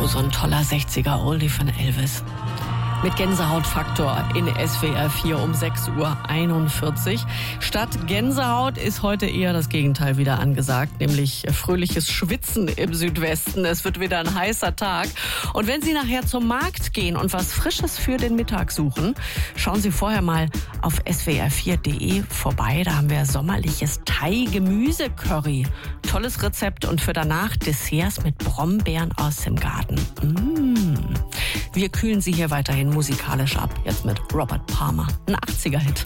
Oh, so ein toller 60er Oldie von Elvis. Mit Gänsehautfaktor in SWR 4 um 6:41 Uhr. Statt Gänsehaut ist heute eher das Gegenteil wieder angesagt, nämlich fröhliches Schwitzen im Südwesten. Es wird wieder ein heißer Tag. Und wenn Sie nachher zum Markt gehen und was Frisches für den Mittag suchen, schauen Sie vorher mal auf swr4.de vorbei. Da haben wir sommerliches Thai-Gemüse-Curry. Tolles Rezept und für danach Desserts mit Brombeeren aus dem Garten. Wir kühlen Sie hier weiterhin musikalisch ab. Jetzt mit Robert Palmer, ein 80er-Hit.